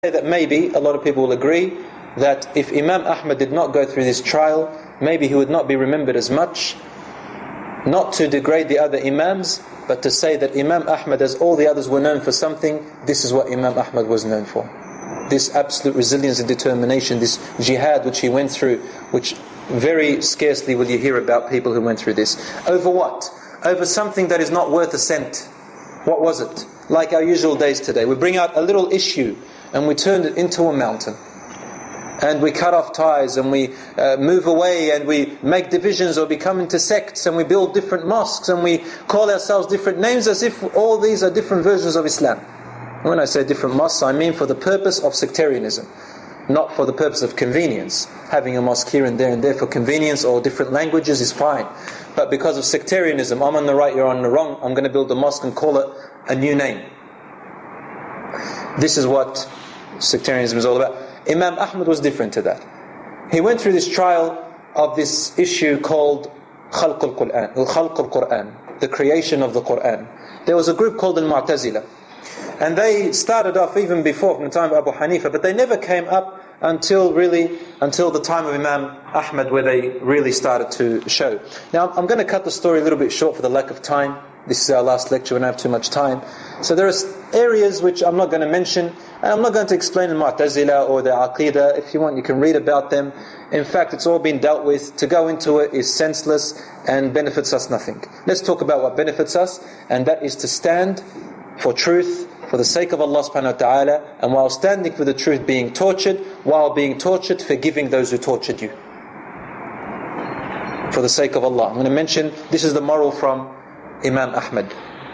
that maybe a lot of people will agree that if Imam Ahmad did not go through this trial, maybe he would not be remembered as much. Not to degrade the other Imams, but to say that Imam Ahmad, as all the others were known for something, this is what Imam Ahmad was known for. This absolute resilience and determination, this jihad which he went through, which very scarcely will you hear about people who went through this. Over what? Over something that is not worth a cent. What was it? Like our usual days today. We bring out a little issue and we turn it into a mountain. And we cut off ties and we move away and we make divisions or become into sects and we build different mosques and we call ourselves different names as if all these are different versions of Islam. When I say different mosques, I mean for the purpose of sectarianism, not for the purpose of convenience. Having a mosque here and there for convenience or different languages is fine. But because of sectarianism, I'm on the right, you're on the wrong, I'm going to build a mosque and call it a new name. This is what sectarianism is all about. Imam Ahmad was different to that. He went through this trial of this issue called Khalq al-Quran, the creation of the Quran. There was a group called Al-Mu'tazila, and they started off even before, from the time of Abu Hanifa, but they never came up until the time of Imam Ahmad, where they really started to show. Now I'm going to cut the story a little bit short for the lack of time. This is our last lecture, we don't have too much time. So there are areas which I'm not going to mention, and I'm not going to explain the Mu'tazila or the Aqidah. If you want, you can read about them. In fact, it's all been dealt with. To go into it is senseless and benefits us nothing. Let's talk about what benefits us, and that is to stand for truth, for the sake of Allah subhanahu wa ta'ala, and while standing for the truth, being tortured, forgiving those who tortured you. For the sake of Allah. I'm going to mention, this is the moral from Imam Ahmad.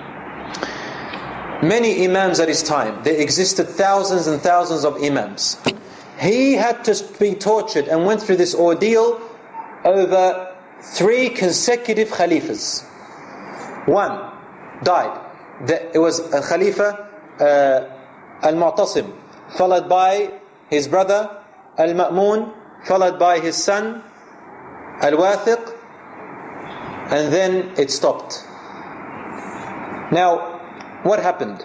Many Imams at his time, there existed thousands and thousands of Imams. He had to be tortured and went through this ordeal over 3 consecutive Khalifas. One died. It was a Khalifa Al-Mu'tasim, followed by his brother Al-Ma'mun, followed by his son Al-Wathiq, and then it stopped. Now, what happened?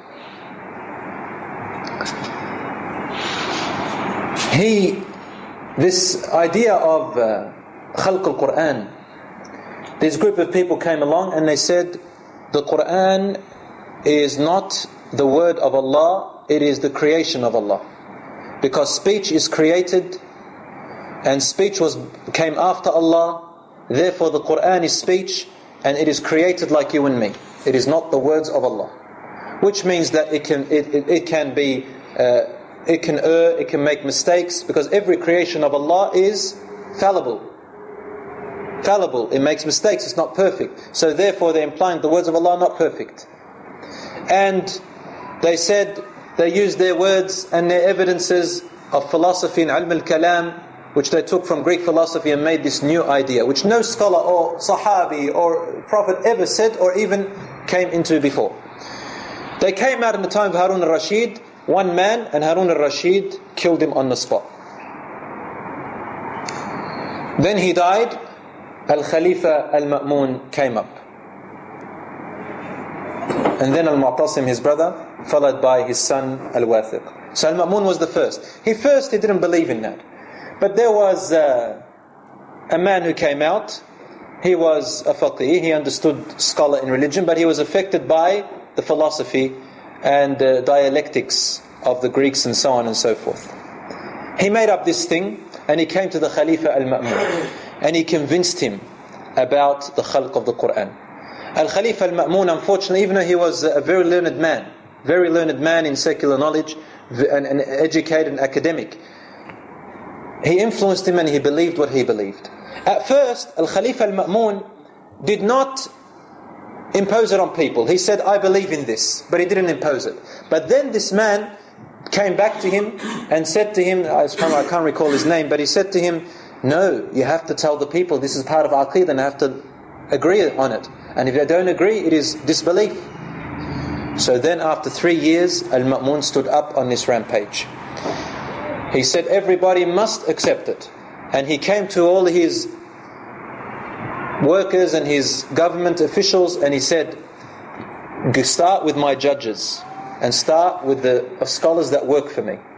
This idea of Khalq al-Quran, this group of people came along and they said, the Quran is not the word of Allah, it is the creation of Allah. Because speech is created, and speech came after Allah, therefore the Quran is speech, and it is created like you and me. It is not the words of Allah, which means that it can err, it can make mistakes, because every creation of Allah is fallible. It makes mistakes, it's not perfect. So therefore they're implying the words of Allah are not perfect. And they said, they used their words and their evidences of philosophy and ilm al-kalam, which they took from Greek philosophy, and made this new idea, which no scholar or Sahabi or Prophet ever said or even came into before. They came out in the time of Harun al-Rashid, one man, and Harun al-Rashid killed him on the spot. Then he died, Al-Khalifa Al-Ma'mun came up. And then Al-Mu'tasim, his brother, followed by his son Al-Wathiq. So Al-Ma'mun was the first. He didn't believe in that. But there was a man who came out. He was a faqih, he understood scholar in religion, but he was affected by the philosophy and dialectics of the Greeks and so on and so forth. He made up this thing and he came to the Khalifa Al-Ma'mun and he convinced him about the khalq of the Quran. Al-Khalifa Al-Ma'mun, unfortunately, even though he was a very learned man in secular knowledge and educated and academic, he influenced him and he believed what he believed. At first, Al-Khalifa Al-Ma'mun did not impose it on people. He said, I believe in this, but he didn't impose it. But then this man came back to him and said to him, I can't recall his name, but he said to him, no, you have to tell the people this is part of Aqeedah and I have to agree on it. And if they don't agree, it is disbelief. So then after 3 years, Al-Ma'mun stood up on this rampage. He said everybody must accept it. And he came to all his workers and his government officials and he said, start with my judges and start with the scholars that work for me.